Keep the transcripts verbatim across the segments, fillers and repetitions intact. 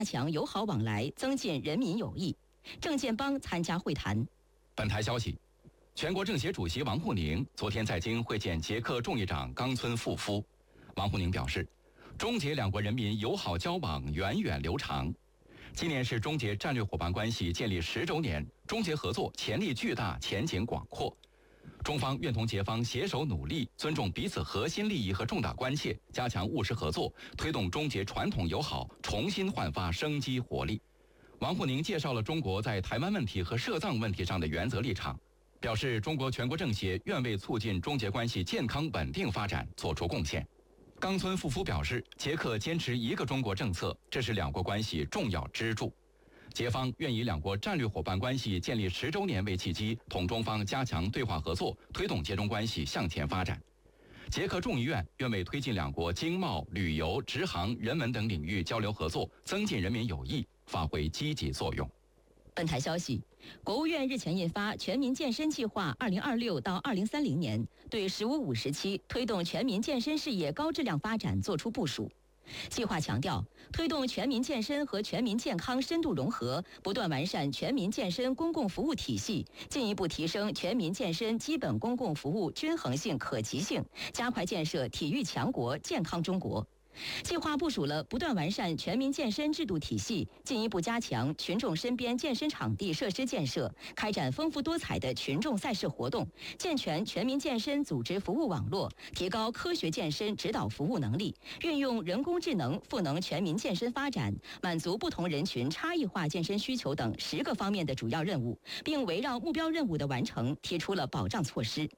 强友好往来，增进人民友谊。郑建邦参加会谈。 本台消息，全国政协主席王沪宁昨天在京会见捷克众议长冈村富夫。王沪宁表示，中捷两国人民友好交往源远流长。今年是中捷战略伙伴关系建立十周年，中捷合作潜力巨大，前景广阔。中方愿同捷方携手努力，尊重彼此核心利益和重大关切，加强务实合作，推动中捷传统友好重新焕发生机活力。王沪宁介绍了中国在台湾问题和涉藏问题上的原则立场，表示中国全国政协愿为促进中捷关系健康稳定发展作出贡献。冈村富夫表示，捷克坚持一个中国政策，这是两国关系重要支柱。捷方愿以两国战略伙伴关系建立十周年为契机，同中方加强对话合作，推动捷中关系向前发展。捷克众议院愿为推进两国经贸、旅游、直航、人文等领域交流合作，增进人民友谊，发挥积极作用。 本台消息，国务院日前印发《全民健身计划（二零二六到二零三零年）》，对“十五五”时期推动全民健身事业高质量发展作出部署。计划强调，推动全民健身和全民健康深度融合，不断完善全民健身公共服务体系，进一步提升全民健身基本公共服务均衡性、可及性，加快建设体育强国、健康中国。计划部署了不断完善全民健身制度体系，进一步加强群众身边健身场地设施建设，开展丰富多彩的群众赛事活动，健全全民健身组织服务网络，提高科学健身指导服务能力，运用人工智能赋能全民健身发展，满足不同人群差异化健身需求等十个方面的主要任务，并围绕目标任务的完成提出了保障措施。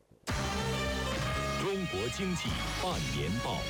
中国经济半年报。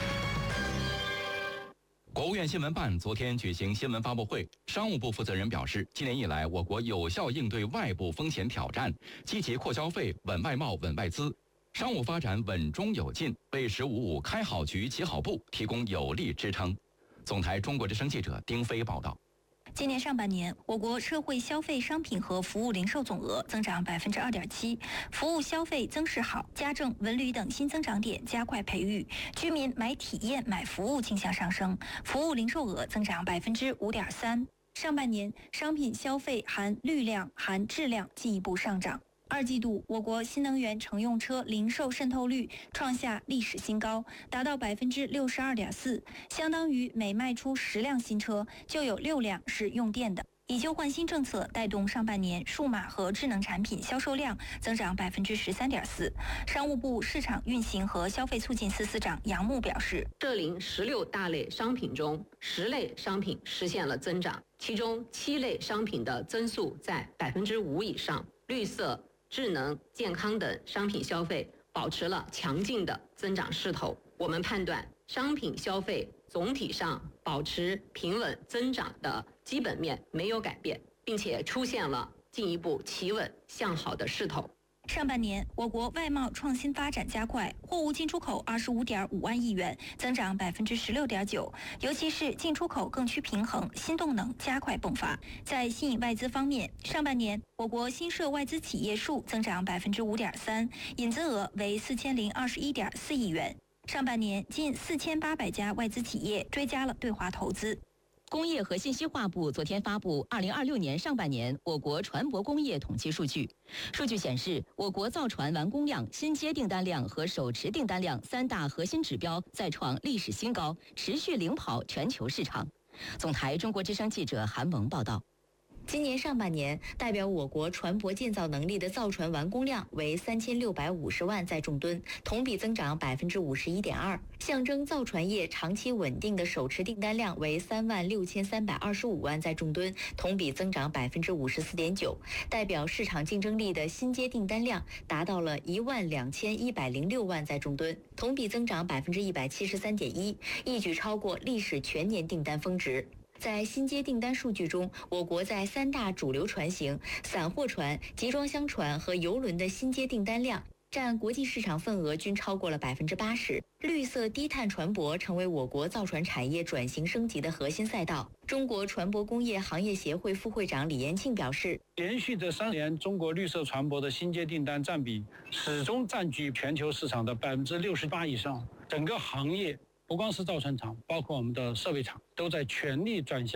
国务院新闻办昨天举行新闻发布会，商务部负责人表示，今年以来，我国有效应对外部风险挑战，积极扩消费、稳外贸、稳外资，商务发展稳中有进，为“十五五”开好局、起好步提供有力支撑。总台中国之声记者丁飞报道。 今年上半年，我国社会消费商品和服务零售总额增长百分之二点七，服务消费增势好，家政、文旅等新增长点加快培育，居民买体验、买服务倾向上升，服务零售额增长百分之五点三。上半年商品消费含率量、含质量进一步上涨。二季度，我国新能源乘用车零售渗透率创下历史新高，达到百分之六十二点四，相当于每卖出十辆新车就有六辆是用电的。以旧换新政策带动上半年数码和智能产品销售量增长百分之十三点四。商务部市场运行和消费促进司司长杨木表示， 涉零十六大类商品中，十类商品实现了增长，其中七类商品的增速在百分之五以上，绿色、智能、健康等商品消费保持了强劲的增长势头。我们判断，商品消费总体上保持平稳增长的基本面没有改变，并且出现了进一步企稳向好的势头。 上半年，我国外贸创新发展加快，货物进出口二十五点五万亿元，增长百分之十六点九。尤其是进出口更趋平衡，新动能加快迸发。在吸引外资方面，上半年我国新设外资企业数增长百分之五点三，引资额为四千零二十一点四亿元。上半年，近四千八百家外资企业追加了对华投资。 工业和信息化部昨天发布二零二六年上半年我国船舶工业统计数据。数据显示，我国造船完工量、新接订单量和手持订单量三大核心指标再创历史新高，持续领跑全球市场。总台中国之声记者韩萌报道。 今年上半年，代表我国船舶建造能力的造船完工量为三千六百五十万载重吨，同比增长百分之五十一点二。象征造船业长期稳定的手持订单量为三万六千三百二十五万载重吨，同比增长百分之五十四点九。代表市场竞争力的新接订单量达到了一万两千一百零六万载重吨，同比增长百分之一百七十三点一，一举超过历史全年订单峰值。在新接订单数据中，我国在三大主流船型、散货船、集装箱船和邮轮的新接订单量占国际市场份额均超过了百分之八十。绿色低碳船舶成为我国造船产业转型升级的核心赛道。中国船舶工业行业协会副会长李延庆表示， 连续的三年，中国绿色船舶的新接订单占比始终占据全球市场的百分之六十八以上，整个行业不光是造船厂，包括我们的设备厂，都在全力转向